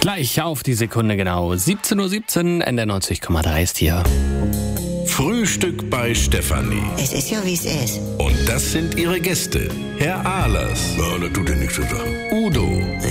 Gleich auf die Sekunde genau. 17:17 Uhr, NDR 90,3 ist hier. Frühstück bei Stefanie. Es ist ja, wie es ist. Und das sind ihre Gäste. Herr Ahlers. Ja, das tut dir nichts zu sagen. Udo.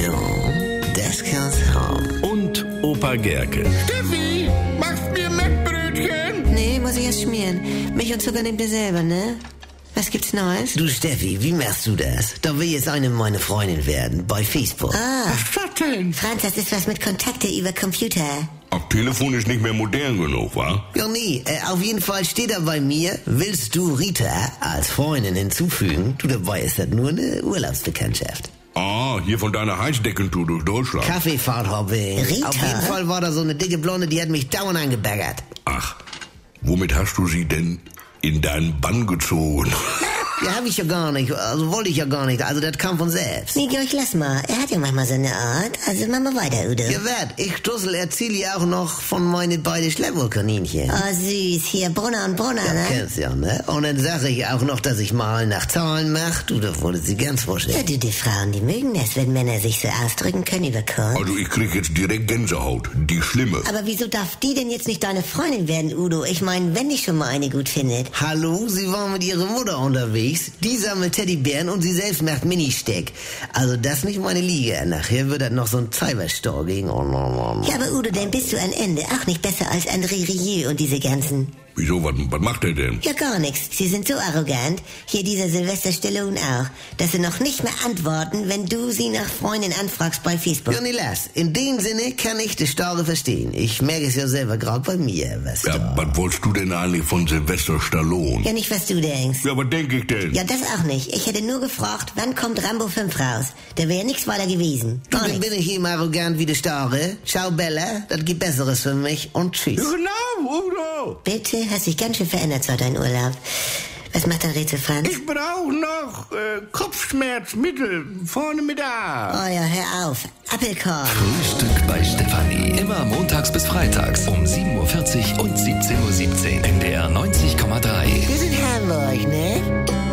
Ja, das kann's haben. Und Opa Gerke. Steffi, machst mir Mettbrötchen? Nee, muss ich erst schmieren. Milch und Zucker nehmt ihr selber, ne? Was gibt's Neues? Du Steffi, wie machst du das? Da will jetzt eine meine Freundin werden, bei Facebook. Ah, Was ist das denn? Franz, das ist was mit Kontakte über Computer. Ach, Telefon ist nicht mehr modern genug, wa? Ja, nee, auf jeden Fall steht da bei mir, willst du Rita als Freundin hinzufügen? Du, dabei ist das nur eine Urlaubsbekanntschaft. Ah, hier von deiner Heizdeckentour durch Deutschland. Kaffeefahrthopping. Rita? Auf jeden Fall war da so eine dicke Blonde, die hat mich dauernd angebaggert. Ach, womit hast du sie denn in deinen Bann gezogen? Ja, hab ich ja gar nicht, also wollte ich ja gar nicht, also das kam von selbst. Nee, Georg, lass mal. Er hat ja manchmal so eine Art. Also mach mal weiter, Udo. Ja, werd, ich Stussel erzähle ja auch noch von meinen beiden Schleppwohlkaninchen. Oh, süß. Hier, Brunner und Brunner, Ja, ne? kennst ja, ne? Und dann sag ich auch noch, dass ich mal nach Zahlen mach. Du, da wurde sie ganz Ja, vorstellen. du, die Frauen, die mögen das, wenn Männer sich so ausdrücken können über Kunst. Also ich krieg jetzt direkt Gänsehaut. Die schlimme. Aber wieso darf die denn jetzt nicht deine Freundin werden, Udo? Ich meine, wenn dich schon mal eine gut findet. Hallo, sie war mit ihrer Mutter unterwegs. Die sammelt Teddybären und sie selbst macht Ministeck. Also das nicht meine Liga. Nachher wird das noch so ein Cyberstalking. Oh, no. Ja, aber Udo, dann bist du am Ende auch nicht besser als André Rieu und diese ganzen. Wieso, was macht er denn? Ja, gar nichts. Sie sind so arrogant, hier dieser Sylvester Stallone auch, dass sie noch nicht mehr antworten, wenn du sie nach Freundin anfragst bei Facebook. Ja, nee, lass. In dem Sinne kann ich das Starre verstehen. Ich merke es ja selber gerade bei mir, was Ja, da. was wolltest du denn eigentlich von Sylvester Stallone? Ja, nicht, was du denkst. Ja, was denk ich denn? Ja, das auch nicht. Ich hätte nur gefragt, wann kommt Rambo 5 raus? Da wäre nichts weiter gewesen. Du, Gar dann nichts. bin ich eben arrogant wie der Starre. Ciao, Bella. Das gibt Besseres für mich. Und tschüss. Genau, Udo. Bitte, hast dich ganz schön verändert seit deinem Urlaub. Was macht dein Rätsel, Franz? Ich brauche noch Kopfschmerzmittel. Vorne mit A. Oh ja, hör auf. Apfelkorn. Frühstück bei Stefanie. Immer montags bis freitags um 7:40 Uhr und 17:17 Uhr. NDR 90,3. Wir sind